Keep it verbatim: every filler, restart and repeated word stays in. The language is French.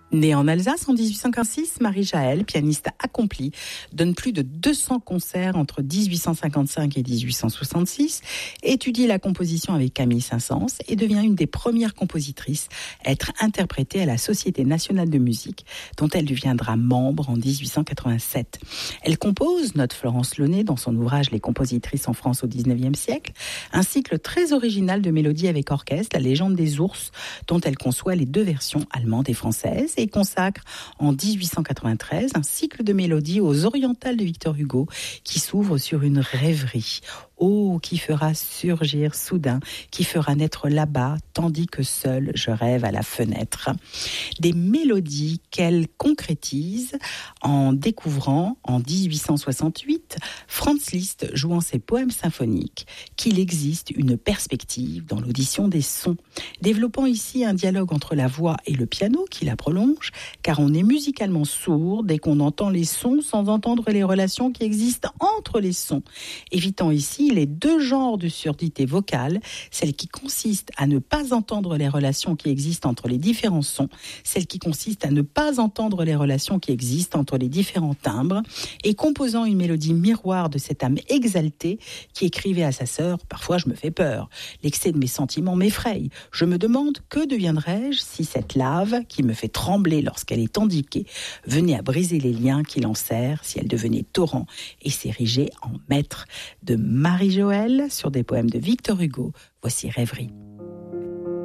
Née en Alsace en dix-huit cent quarante-six, Marie Jaël, pianiste accomplie, donne plus de deux cents concerts entre dix-huit cent cinquante-cinq et dix-huit cent soixante-six, étudie la composition avec Camille Saint-Saëns et devient une des premières compositrices à être interprétée à la Société nationale de musique, dont elle deviendra membre en dix-huit cent quatre-vingt-sept. Elle compose, note Florence Launay dans son ouvrage « Les compositrices en France au dix-neuvième siècle », un cycle très original de mélodies avec orchestre, La légende des ours, dont elle conçoit les deux versions allemandes et françaises, et consacre en dix-huit cent quatre-vingt-treize un cycle de mélodies aux orientales de Victor Hugo qui s'ouvre sur une rêverie. Oh, qui fera surgir soudain, qui fera naître là-bas, tandis que seul je rêve à la fenêtre. Des mélodies qu'elle concrétise en découvrant en dix-huit cent soixante-huit Franz Liszt jouant ses poèmes symphoniques qu'il existe une perspective dans l'audition des sons, développant ici un dialogue entre la voix et le piano qui la prolonge, car on est musicalement sourd dès qu'on entend les sons sans entendre les relations qui existent entre les sons, évitant ici les deux genres de surdité vocale, celle qui consiste à ne pas entendre les relations qui existent entre les différents sons, celle qui consiste à ne pas entendre les relations qui existent entre les différents timbres, et composant une mélodie miroir de cette âme exaltée qui écrivait à sa sœur « Parfois je me fais peur, l'excès de mes sentiments m'effraie, je me demande que deviendrais-je si cette lave qui me fait trembler lorsqu'elle est indiquée venait à briser les liens qui l'enserrent, si elle devenait torrent et s'érigeait en maître » de Marie Joël sur des poèmes de Victor Hugo. Voici Rêverie.